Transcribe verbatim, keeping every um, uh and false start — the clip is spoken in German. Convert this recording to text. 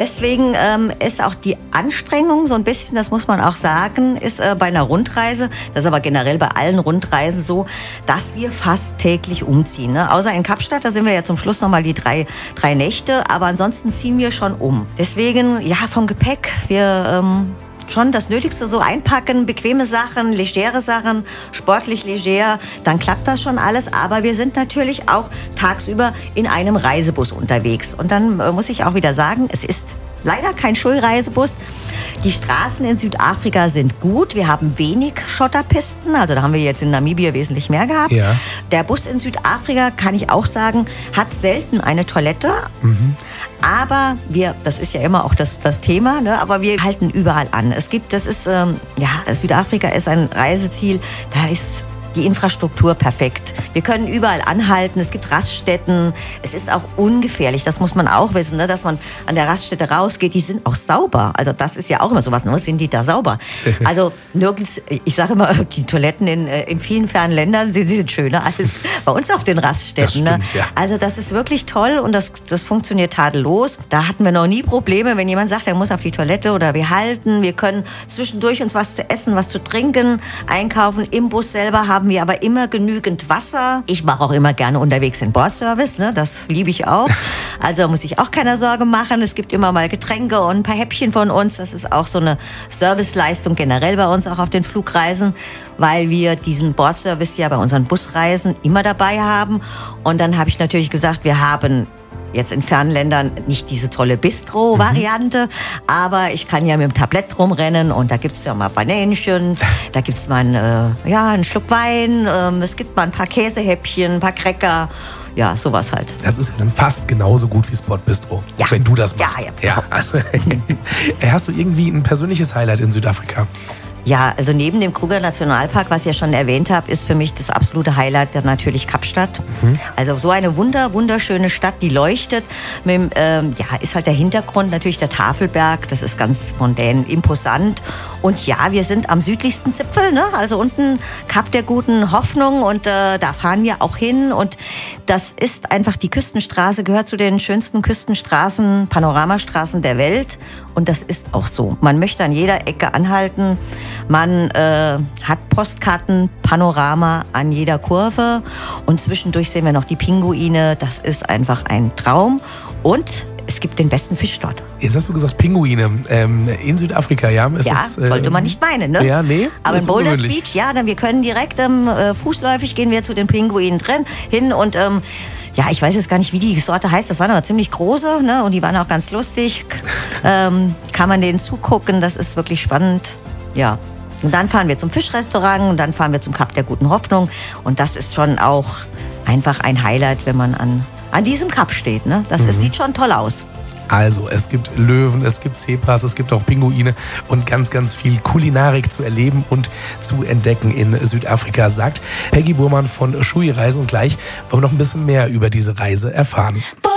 deswegen ähm, ist auch die Anstrengung so ein bisschen, das muss man auch sagen, ist äh, bei einer Rundreise, das ist aber generell bei allen Rundreisen so, dass wir fast täglich umziehen. Ne? Außer in Kapstadt, da sind wir ja zum Schluss nochmal die drei, drei Nächte, aber ansonsten ziehen wir schon um. Deswegen, ja, vom Gepäck, wir ähm, schon das Nötigste so einpacken, bequeme Sachen, legere Sachen, sportlich leger, dann klappt das schon alles. Aber wir sind natürlich auch tagsüber in einem Reisebus unterwegs. Und dann äh, muss ich auch wieder sagen, es ist leider kein Schulreisebus. Die Straßen in Südafrika sind gut. Wir haben wenig Schotterpisten. Also da haben wir jetzt in Namibia wesentlich mehr gehabt. Ja. Der Bus in Südafrika, kann ich auch sagen, hat selten eine Toilette. Mhm. Aber wir, das ist ja immer auch das, das Thema, ne? Aber wir halten überall an. Es gibt, das ist, ähm, ja, Südafrika ist ein Reiseziel, da ist die Infrastruktur perfekt. Wir können überall anhalten, es gibt Raststätten, es ist auch ungefährlich, das muss man auch wissen, ne? Dass man an der Raststätte rausgeht, die sind auch sauber. Also das ist ja auch immer sowas, ne? Sind die da sauber? Also nirgends, ich sage immer, die Toiletten in, in vielen fernen Ländern, die sind schöner als bei uns auf den Raststätten. Das stimmt, ne? ja. Also das ist wirklich toll und das, das funktioniert tadellos. Da hatten wir noch nie Probleme, wenn jemand sagt, er muss auf die Toilette oder wir halten. Wir können zwischendurch uns was zu essen, was zu trinken, einkaufen. Im Bus selber haben wir aber immer genügend Wasser. Ich mache auch immer gerne unterwegs den Bordservice, ne? Das liebe ich auch. Also muss ich auch keine Sorge machen. Es gibt immer mal Getränke und ein paar Häppchen von uns. Das ist auch so eine Serviceleistung generell bei uns, auch auf den Flugreisen, weil wir diesen Bordservice ja bei unseren Busreisen immer dabei haben. Und dann habe ich natürlich gesagt, wir haben jetzt in fernen Ländern nicht diese tolle Bistro-Variante, mhm. aber ich kann ja mit dem Tablett rumrennen und da gibt es ja mal Bananchen, da gibt es mal einen, äh, ja, einen Schluck Wein, ähm, es gibt mal ein paar Käsehäppchen, ein paar Cracker, ja, sowas halt. Das ist ja dann fast genauso gut wie Sportbistro, ja. wenn du das machst. Ja, ja. ja also, hast du irgendwie ein persönliches Highlight in Südafrika? Ja, also neben dem Kruger Nationalpark, was ich ja schon erwähnt habe, ist für mich das absolute Highlight natürlich Kapstadt. Mhm. Also so eine wunder, wunderschöne Stadt, die leuchtet. Mit, ähm, ja, ist halt der Hintergrund natürlich der Tafelberg. Das ist ganz mondän, imposant. Und ja, wir sind am südlichsten Zipfel, ne? Also unten Kap der guten Hoffnung und äh, da fahren wir auch hin. Und das ist einfach, die Küstenstraße gehört zu den schönsten Küstenstraßen, Panoramastraßen der Welt. Und das ist auch so. Man möchte an jeder Ecke anhalten. Man äh, hat Postkarten, Panorama an jeder Kurve. Und zwischendurch sehen wir noch die Pinguine. Das ist einfach ein Traum. Und es gibt den besten Fisch dort. Jetzt hast du gesagt Pinguine ähm, in Südafrika, ja? Es ja, ist, äh, sollte man nicht meinen, ne? Ja, nee. Aber in Boulders Beach, ja, dann wir können direkt ähm, fußläufig gehen wir zu den Pinguinen drin hin und ähm, ja, ich weiß jetzt gar nicht, wie die Sorte heißt. Das waren aber ziemlich große, ne? Und die waren auch ganz lustig. ähm, kann man denen zugucken, das ist wirklich spannend. Ja. Und dann fahren wir zum Fischrestaurant und dann fahren wir zum Kap der guten Hoffnung. Und das ist schon auch einfach ein Highlight, wenn man an, an diesem Kap steht. Ne? Das mhm. ist, sieht schon toll aus. Also, es gibt Löwen, es gibt Zebras, es gibt auch Pinguine und ganz, ganz viel Kulinarik zu erleben und zu entdecken in Südafrika, sagt Peggy Burmann von Shui Reisen. Und gleich wollen wir noch ein bisschen mehr über diese Reise erfahren.